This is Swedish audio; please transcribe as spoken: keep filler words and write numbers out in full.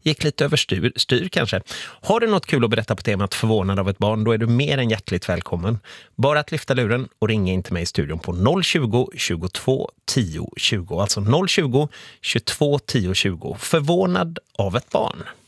gick lite överstyr styr kanske. Har du något kul att berätta på temat förvånad av ett barn, då är du mer än hjärtligt välkommen. Bara att lyfta luren och ringa in till mig i studion på noll tjugo, tjugotvå, tio, tjugo. Alltså noll tjugo, tjugotvå, tio, tjugo. Förvånad av ett barn.